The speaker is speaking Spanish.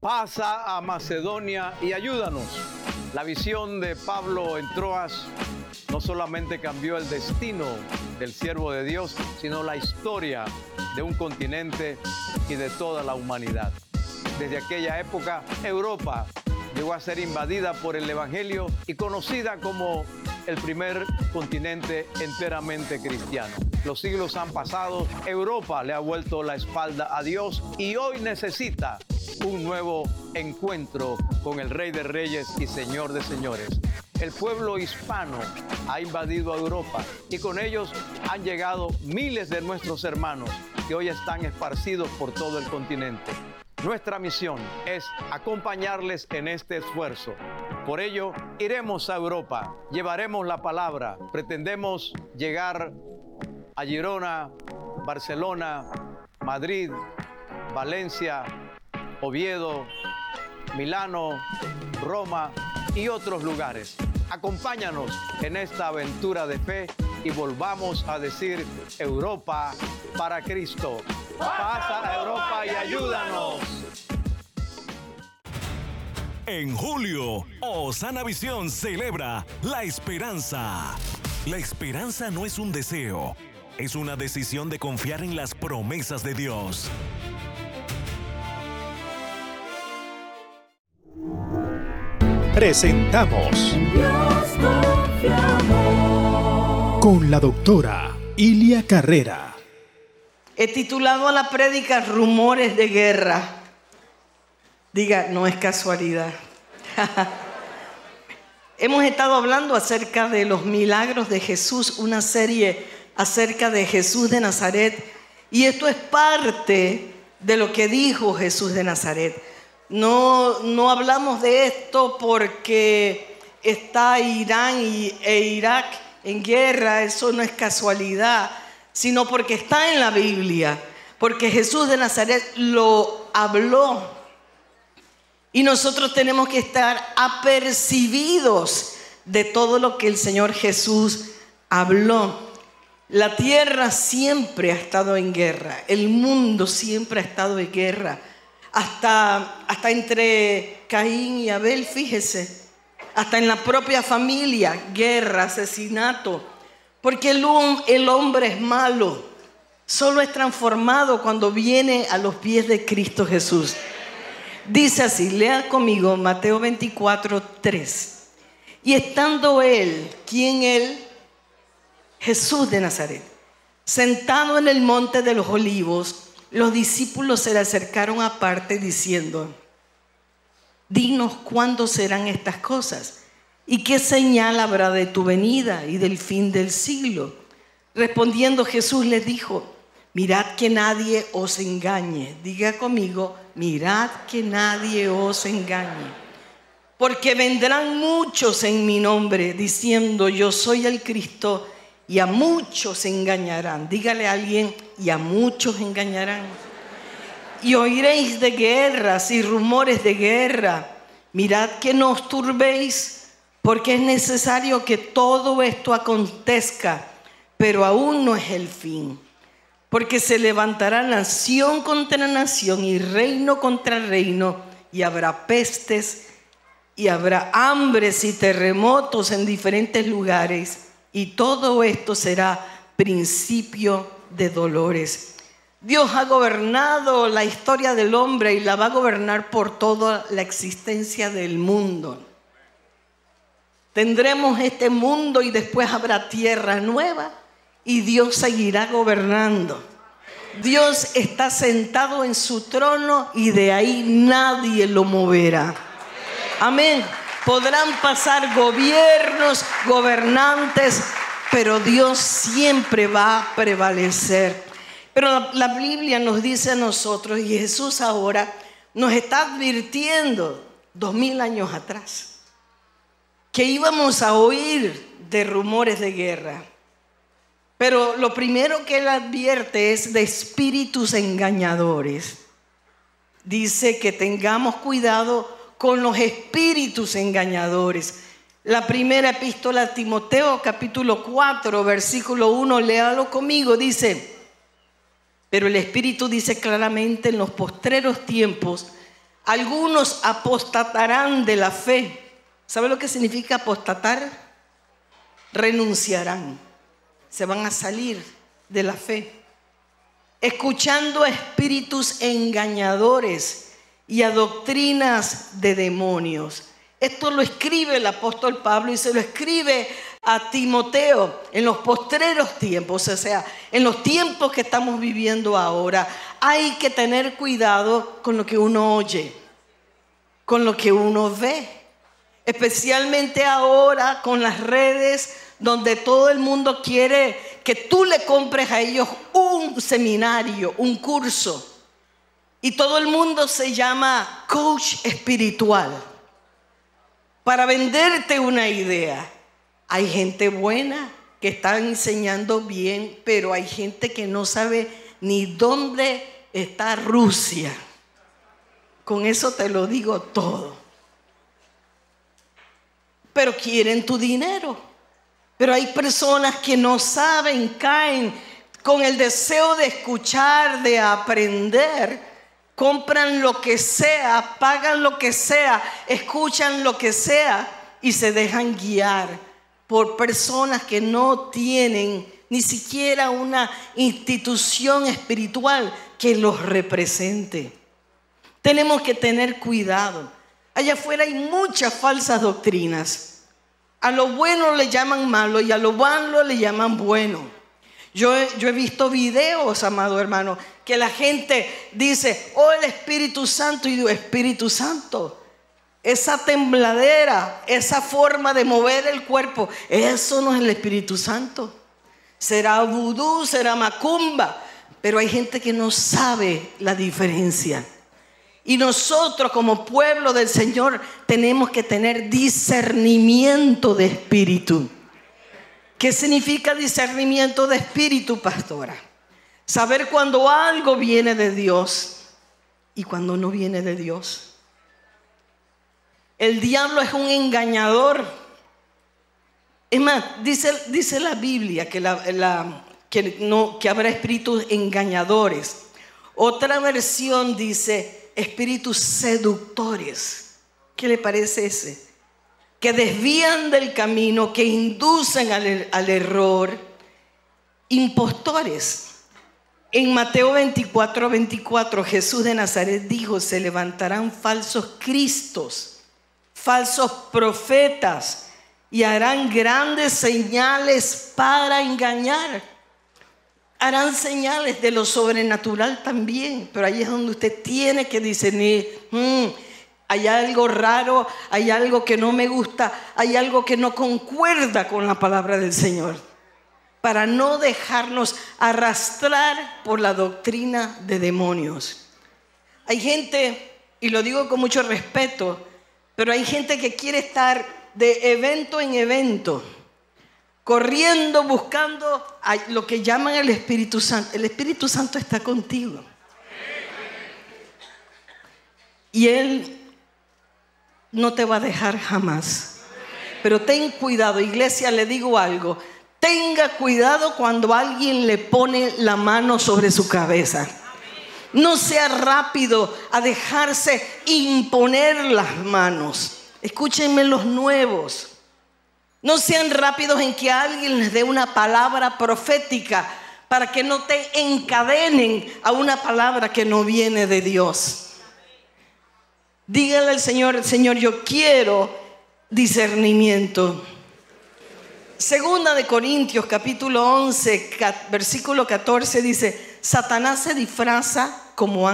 Pasa a Macedonia y ayúdanos. La visión de Pablo en Troas no solamente cambió el destino del siervo de Dios, sino la historia de un continente y de toda la humanidad. Desde aquella época, Europa llegó a ser invadida por el Evangelio y conocida como el primer continente enteramente cristiano. Los siglos han pasado, Europa le ha vuelto la espalda a Dios y hoy necesita un nuevo encuentro con el Rey de Reyes y Señor de Señores. El pueblo hispano ha invadido a Europa y con ellos han llegado miles de nuestros hermanos que hoy están esparcidos por todo el continente. Nuestra misión es acompañarles en este esfuerzo. Por ello, iremos a Europa, llevaremos la palabra, pretendemos llegar a Girona, Barcelona, Madrid, Valencia, Oviedo, Milano, Roma y otros lugares. Acompáñanos en esta aventura de fe y volvamos a decir: Europa para Cristo. Pasa a Europa y ayúdanos. En julio, Osana Visión celebra la esperanza. La esperanza no es un deseo, es una decisión de confiar en las promesas de Dios. Presentamos Dios confiamos con la doctora Ilia Carrera. He titulado a la prédica Rumores de Guerra. Diga, no es casualidad. Hemos estado hablando acerca de los milagros de Jesús, una serie acerca de Jesús de Nazaret. Y esto es parte de lo que dijo Jesús de Nazaret. No hablamos de esto porque está Irán e Irak en guerra, eso no es casualidad, sino porque está en la Biblia, porque Jesús de Nazaret lo habló. Y nosotros tenemos que estar apercibidos de todo lo que el Señor Jesús habló. La tierra siempre ha estado en guerra, el mundo siempre ha estado en guerra. Hasta entre Caín y Abel, fíjese, hasta en la propia familia, guerra, asesinato, porque el hombre es malo, solo es transformado cuando viene a los pies de Cristo Jesús. Dice así, lea conmigo Mateo 24:3. Y estando él, ¿quién él? Jesús de Nazaret, sentado en el monte de los olivos, los discípulos se le acercaron aparte diciendo: dinos cuándo serán estas cosas y qué señal habrá de tu venida y del fin del siglo. Respondiendo Jesús les dijo: mirad que nadie os engañe. Diga conmigo: mirad que nadie os engañe. Porque vendrán muchos en mi nombre diciendo: yo soy el Cristo, y a muchos engañarán. Dígale a alguien: y a muchos engañarán. Y oiréis de guerras y rumores de guerra. Mirad que no os turbéis, porque es necesario que todo esto acontezca, pero aún no es el fin. Porque se levantará nación contra nación y reino contra reino, y habrá pestes, y habrá hambres y terremotos en diferentes lugares. Y todo esto será principio de dolores. Dios ha gobernado la historia del hombre y la va a gobernar por toda la existencia del mundo. Tendremos este mundo y después habrá tierra nueva y Dios seguirá gobernando. Dios está sentado en su trono y de ahí nadie lo moverá. Amén. Podrán pasar gobiernos, gobernantes, pero Dios siempre va a prevalecer. Pero la Biblia nos dice a nosotros, y Jesús ahora nos está advirtiendo 2000 años atrás, que íbamos a oír de rumores de guerra. Pero lo primero que Él advierte es de espíritus engañadores. Dice que tengamos cuidado con los espíritus engañadores. La primera epístola a Timoteo, capítulo 4, versículo 1, léalo conmigo, dice: pero el Espíritu dice claramente: en los postreros tiempos Algunos apostatarán de la fe. ¿Sabe lo que significa apostatar? Renunciarán. Se van a salir de la fe. Escuchando a espíritus engañadores y a doctrinas de demonios. Esto lo escribe el apóstol Pablo y se lo escribe a Timoteo en los postreros tiempos, o sea, en los tiempos que estamos viviendo ahora. Hay que tener cuidado con lo que uno oye, con lo que uno ve, especialmente ahora con las redes donde todo el mundo quiere que tú le compres a ellos un seminario, un curso, y todo el mundo se llama coach espiritual para venderte una idea. Hay gente buena que está enseñando bien, pero hay gente que no sabe ni dónde está Rusia. Con eso te lo digo todo. Pero quieren tu dinero. Pero hay personas que no saben, caen con el deseo de escuchar, de aprender. Compran lo que sea, pagan lo que sea, escuchan lo que sea y se dejan guiar por personas que no tienen ni siquiera una institución espiritual que los represente. Tenemos que tener cuidado. Allá afuera hay muchas falsas doctrinas. A lo bueno le llaman malo y a lo malo le llaman bueno. Yo he visto videos, amado hermano, que la gente dice, oh, el Espíritu Santo, y digo, Espíritu Santo, esa tembladera, esa forma de mover el cuerpo, eso no es el Espíritu Santo. Será vudú, será macumba, pero hay gente que no sabe la diferencia. Y nosotros como pueblo del Señor tenemos que tener discernimiento de espíritu. ¿Qué significa discernimiento de espíritu, pastora? Saber cuando algo viene de Dios y cuando no viene de Dios. El diablo es un engañador. Es más, dice la Biblia que habrá espíritus engañadores. Otra versión dice espíritus seductores. ¿Qué le parece ese? Que desvían del camino, que inducen al error. Impostores. En Mateo 24:24, Jesús de Nazaret dijo, se levantarán falsos cristos, falsos profetas, y harán grandes señales para engañar. Harán señales de lo sobrenatural también, pero ahí es donde usted tiene que discernir. Hay algo raro, hay algo que no me gusta, hay algo que no concuerda con la palabra del Señor, para no dejarnos arrastrar por la doctrina de demonios. Hay gente, y lo digo con mucho respeto, pero hay gente que quiere estar de evento en evento, corriendo, buscando lo que llaman el Espíritu Santo. El Espíritu Santo está contigo. Y Él no te va a dejar jamás. Pero ten cuidado, iglesia, le digo algo. Tenga cuidado cuando alguien le pone la mano sobre su cabeza. No sea rápido a dejarse imponer las manos. Escúchenme los nuevos. No sean rápidos en que alguien les dé una palabra profética para que no te encadenen a una palabra que no viene de Dios. Dígale al Señor, Señor, yo quiero discernimiento. Segunda de Corintios capítulo 11 versículo 14 dice, Satanás se disfraza como ángel